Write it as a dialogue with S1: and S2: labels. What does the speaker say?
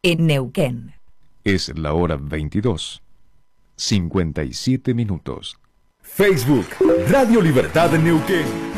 S1: en Neuquén.
S2: Es la hora 22:57.
S3: Facebook, Radio Libertad Neuquén.